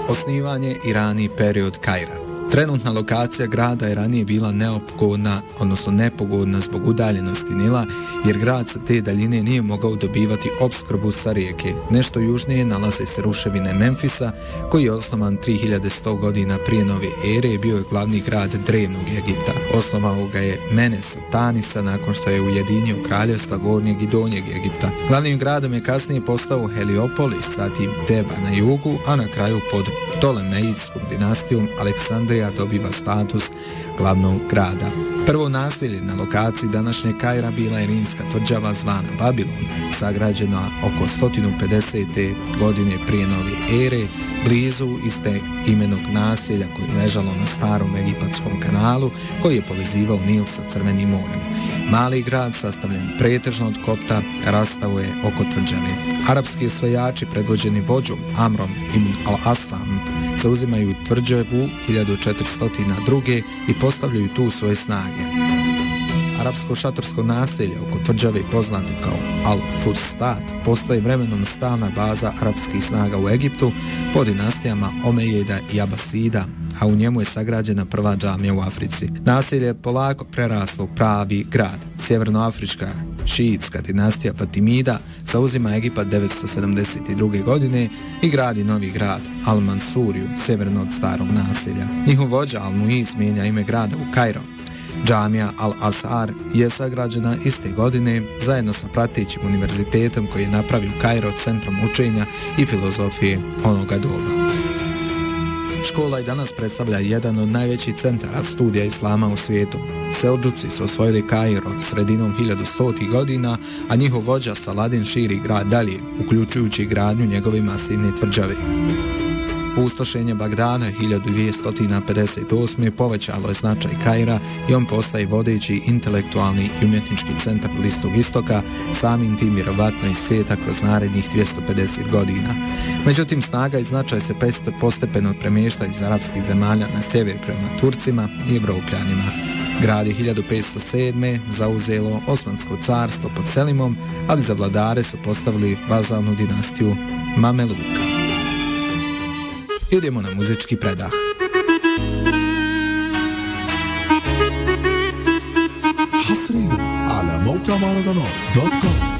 Osnivanje i rani period Kaira. Trenutna lokacija grada je ranije bila nepogodna zbog udaljenosti Nila, jer grad sa te daljine nije mogao dobivati opskrbu sa rijeke. Nešto južnije nalaze se ruševine Memfisa, koji je osnovan 3100 godina prije nove ere i bio je glavni grad drevnog Egipta. Osnovao ga je Menes od Tanisa nakon što je ujedinio kraljevstva Gornjeg i Donjeg Egipta. Glavnim gradom je kasnije postao Heliopolis, zatim Teba na jugu, a na kraju pod Ptolemejskom dinastijom Aleksandrija dobiva status glavnog grada. Prvo naselje na lokaciji današnje Kaira bila je rimska tvrđava zvana Babilon, sagrađena oko 150. godine prije nove ere, blizu iste imenog naselja koje je ležalo na starom egipatskom kanalu koji je povezivao Nil sa Crvenim morem. Mali grad, sastavljen pretežno od kopta, rastao je oko tvrđave. Arapski osvajači predvođeni vođom Amrom ibn al-Asam zauzimaju tvrđavu 1402. i postavljaju tu svoje snage. Arapsko šatorsko naselje oko tvrđave poznato kao Al-Fustat postaje vremenom stalna baza arapskih snaga u Egiptu po dinastijama Omejeda i Abasida, a u njemu je sagrađena prva džamija u Africi. Naselje je polako preraslo pravi grad. Sjevernoafrička šiitska dinastija Fatimida zauzima Egipat 972. godine i gradi novi grad Al-Mansuriju, sjeverno od starog naselja. Njihov vođa Al-Muiz mijenja ime grada u Kairo. Džamija Al-Azhar je sagrađena iste godine zajedno sa pratećim univerzitetom koji je napravio Kairo centrom učenja i filozofije onoga doba. Škola i danas predstavlja jedan od najvećih centara studija islama u svijetu. Seldžuci su osvojili Kairo sredinom 1100. godina, a njihov vođa Saladin širi grad dalje, uključujući gradnju njegove masivne tvrđave. Pustošenje Bagdada 1258. povećalo je značaj Kaira i on postaje vodeći intelektualni i umjetnički centar Bliskog istoka, samim tim vjerovatno iz svijeta kroz narednih 250 godina. Međutim, snaga i značaj se postepeno premještaju iz arapskih zemalja na sjever prema Turcima i Evropljanima. Grad je 1507. zauzelo Osmansko carstvo pod Selimom, ali za vladare su postavili vazalnu dinastiju Mameluka. Idemo na muzički predah. حصريا على موقع مهرجانات.com